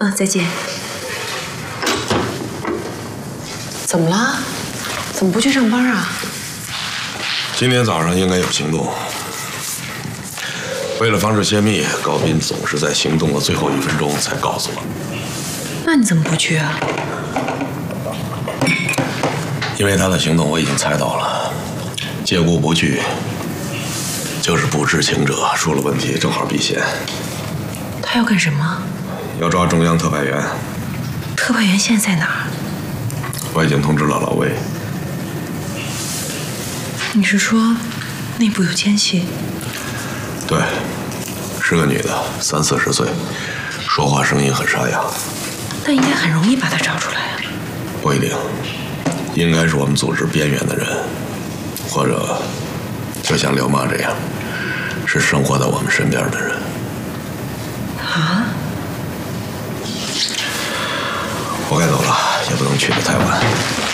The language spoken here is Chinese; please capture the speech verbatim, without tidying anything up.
嗯，再见。怎么了？怎么不去上班啊？ 今天早上应该有行动。为了防止泄密，高斌总是在行动的最后一分钟才告诉我。 那你怎么不去啊？ 因为他的行动我已经猜到了，借故不去，就是不知情者出了问题，正好避嫌。 他要干什么？ 要抓中央特派员。 特派员现在在哪儿？ 我已经通知了老魏。 你是说内部有奸细？ 对，是个女的，三四十岁，说话声音很沙哑。 那应该很容易把她找出来啊。 不一定，应该是我们组织边缘的人，或者就像刘妈这样，是生活在我们身边的人。 啊？ 我该走了，也不能去得太晚。